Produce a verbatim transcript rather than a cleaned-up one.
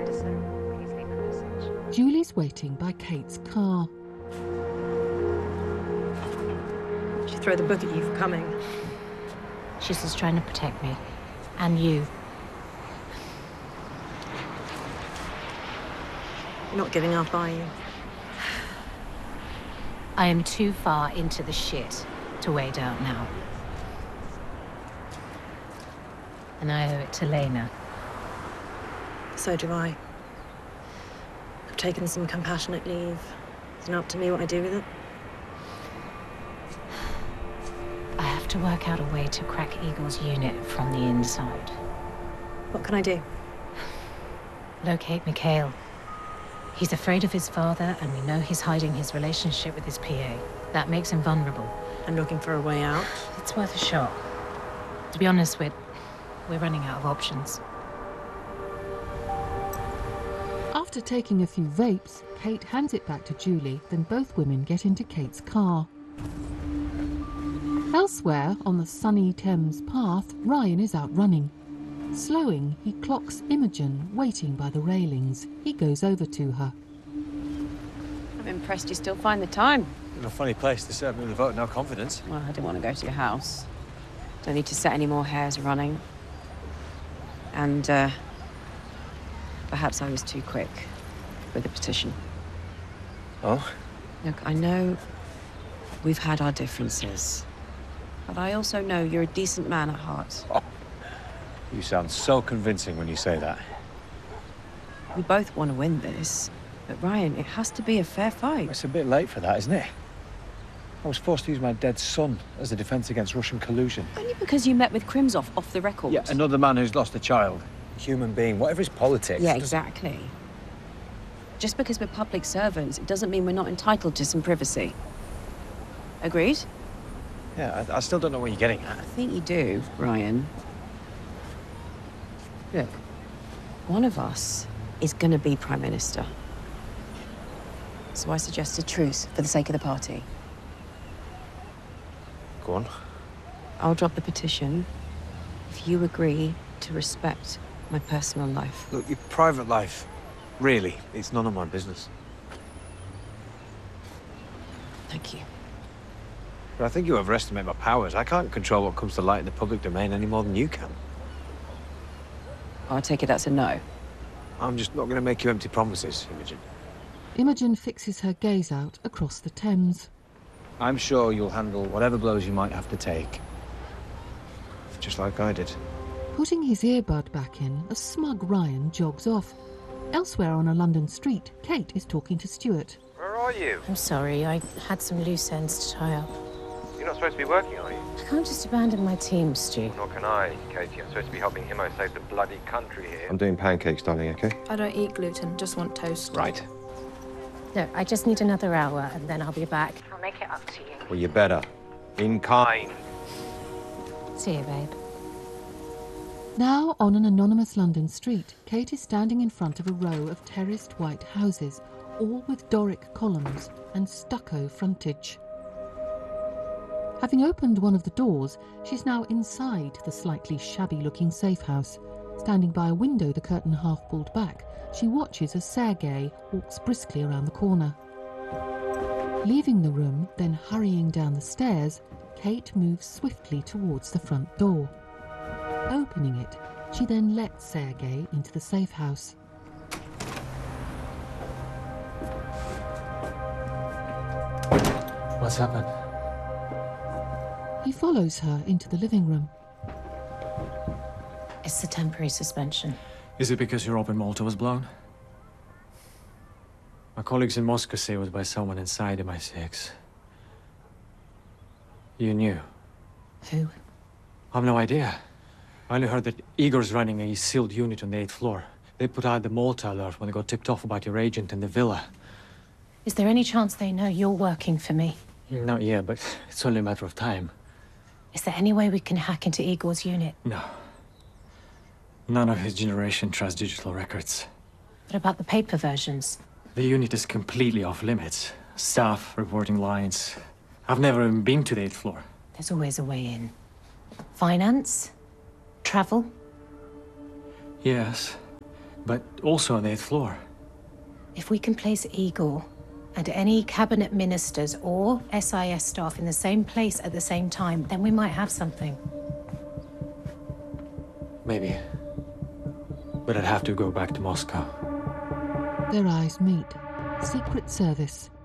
Henderson, Paisley Passage. Julie's waiting by Kate's car. She'd throw the book at you for coming. She's just trying to protect me. And you. You're not giving up, are you? I am too far into the shit to wade out now. And I owe it to Lena. So do I. I've taken some compassionate leave. It's not up to me what I do with it. I have to work out a way to crack Eagle's unit from the inside. What can I do? Locate Mikhail. He's afraid of his father, and we know he's hiding his relationship with his P A. That makes him vulnerable. I'm looking for a way out. It's worth a shot. To be honest, we're, we're running out of options. After taking a few vapes, Kate hands it back to Julie, then both women get into Kate's car. Elsewhere, on the sunny Thames path, Ryan is out running. Slowing, he clocks Imogen waiting by the railings. He goes over to her. I'm impressed you still find the time. A funny place to serve me with a vote of no confidence. Well, I didn't want to go to your house. Don't need to set any more hairs running. And, uh... perhaps I was too quick with the petition. Oh? Look, I know we've had our differences. But I also know you're a decent man at heart. Oh. You sound so convincing when you say that. We both want to win this. But Ryan, it has to be a fair fight. It's a bit late for that, isn't it? I was forced to use my dead son as a defense against Russian collusion. Only because you met with Krimzov off the record. Yeah, another man who's lost a child. Human being, whatever his politics. Yeah, exactly. Just because we're public servants, it doesn't mean we're not entitled to some privacy. Agreed? Yeah, I, I still don't know what you're getting at. I think you do, Ryan. Look, one of us is gonna be Prime Minister. So I suggest a truce for the sake of the party. Go on. I'll drop the petition if you agree to respect my personal life. Look, your private life, really, it's none of my business. Thank you. But I think you overestimate my powers. I can't control what comes to light in the public domain any more than you can. I take it that's a no. I'm just not going to make you empty promises, Imogen. Imogen fixes her gaze out across the Thames. I'm sure you'll handle whatever blows you might have to take. Just like I did. Putting his earbud back in, a smug Ryan jogs off. Elsewhere on a London street, Kate is talking to Stuart. Where are you? I'm sorry, I had some loose ends to tie up. You're not supposed to be working, are you? I can't just abandon my team, Stu. Nor can I, Katie. I'm supposed to be helping Imo save the bloody country here. I'm doing pancakes, darling, okay? I don't eat gluten, just want toast. Right. No, I just need another hour, and then I'll be back. I'll make it up to you. Well, you better. In kind. See you, babe. Now, on an anonymous London street, Kate is standing in front of a row of terraced white houses, all with Doric columns and stucco frontage. Having opened one of the doors, she's now inside the slightly shabby-looking safe house. Standing by a window, the curtain half pulled back, she watches as Sergei walks briskly around the corner. Leaving the room, then hurrying down the stairs, Kate moves swiftly towards the front door. Opening it, she then lets Sergei into the safe house. What's happened? He follows her into the living room. It's the temporary suspension. Is it because your open Malta was blown? My colleagues in Moscow say it was by someone inside M I six. You knew? Who? I've no idea. I only heard that Igor's running a sealed unit on the eighth floor. They put out the Malta alert when they got tipped off about your agent in the villa. Is there any chance they know you're working for me? Not yet, but it's only a matter of time. Is there any way we can hack into Igor's unit? No. None of his generation trusts digital records. What about the paper versions? The unit is completely off limits. Staff, reporting lines. I've never even been to the eighth floor. There's always a way in. Finance? Travel? Yes. but also on the eighth floor. If we can place Igor and any cabinet ministers or S I S staff in the same place at the same time, then we might have something. Maybe. But I'd have to go back to Moscow. Their eyes meet. Secret Service.